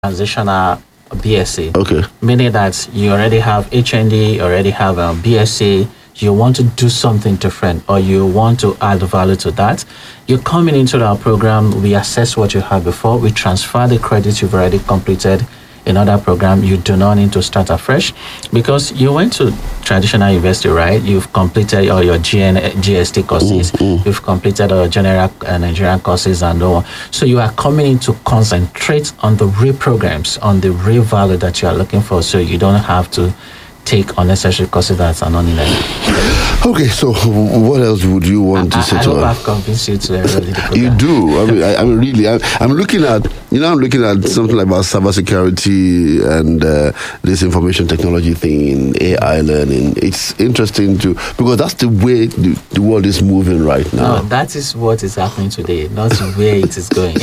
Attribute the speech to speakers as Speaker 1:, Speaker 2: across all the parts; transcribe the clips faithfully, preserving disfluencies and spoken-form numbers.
Speaker 1: transitional B S c.
Speaker 2: Okay.
Speaker 1: Meaning that you already have H N D, you already have a B S c, you want to do something different or you want to add value to that. You're coming into our program, we assess what you had before, we transfer the credits you've already completed in other program. You do not need to start afresh because you went to traditional university, right? You've completed all your G N, G S T courses, mm, mm. You've completed all your general uh, Nigerian courses and all. So you are coming in to concentrate on the real programs, on the real value that you are looking for, so you don't have to take unnecessary courses that are not needed.
Speaker 2: Okay, so what else would you want
Speaker 1: I,
Speaker 2: to say
Speaker 1: I
Speaker 2: to
Speaker 1: hope
Speaker 2: her?
Speaker 1: I've convinced you to enroll in the program.
Speaker 2: You do. I mean, I, I mean, really. I, I'm looking at, you know, I'm looking at something like about cybersecurity and uh, this information technology thing in A I learning. It's interesting to because that's the way the, the world is moving right now.
Speaker 1: No, that is what is happening today, not where it is going.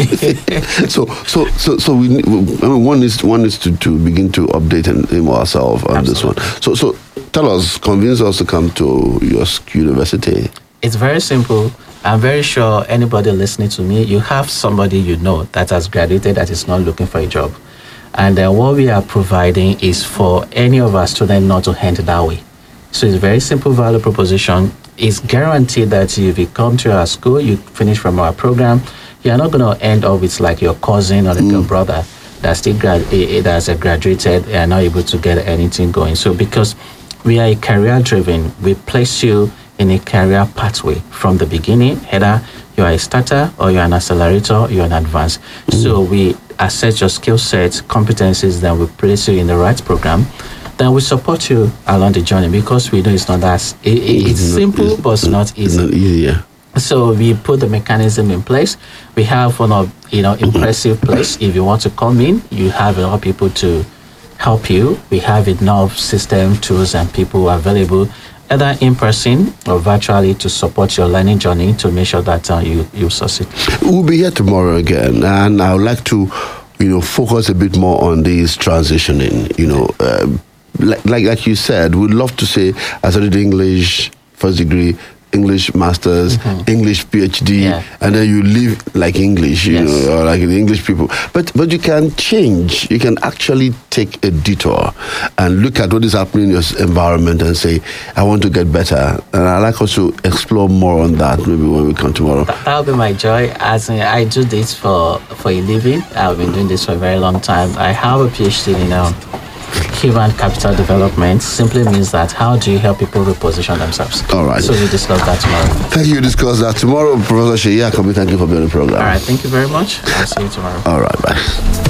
Speaker 2: so, so, so, so we. I mean, one is one is to, to begin to update and aim ourselves on Absolutely. This one. So, so tell us, convince us to come to your university.
Speaker 1: It's very simple. I'm very sure anybody listening to me, you have somebody you know that has graduated that is not looking for a job. And uh, what we are providing is for any of our students not to end that way. So it's a very simple value proposition. It's guaranteed that if you come to our school, you finish from our program, you're not going to end up with like your cousin or like mm. your brother that still grad- that's graduated and not able to get anything going. So because we are a career driven, we place you in a career pathway from the beginning. Either you are a starter or you're an accelerator, you're an advanced. Mm. So we assess your skill sets, competencies, then we place you in the right program. Then we support you along the journey because we know it's not that, it, it, it's, it's simple, not, it's, but it's not easy.
Speaker 2: Not easy, yeah.
Speaker 1: So we put the mechanism in place. We have one of, you know, impressive place. If you want to come in, you have a lot of people to help you. We have enough system, tools, and people available, either in person or virtually, to support your learning journey to make sure that uh, you, you succeed.
Speaker 2: We'll be here tomorrow again, and I would like to, you know, focus a bit more on this transitioning. You know, uh, like, like like you said, we'd love to say I studied English first degree, English masters, mm-hmm. English PhD, yeah. and then you live like English, you yes. know, or like the English people. But but you can change. You can actually take a detour and look at what is happening in your environment and say, I want to get better. And I'd like us to explore more on that maybe when we come tomorrow.
Speaker 1: That'll be my joy. As in, I do this for, for a living. I've been doing this for a very long time. I have a PhD in um, human capital development. Simply means that how do you help people reposition themselves?
Speaker 2: All right.
Speaker 1: So we discuss that tomorrow.
Speaker 2: Thank you. We discuss that tomorrow. Professor Seyi Akanbi, thank you for being on the program.
Speaker 1: All right. Thank you very much. I'll see you tomorrow.
Speaker 2: All right. Bye.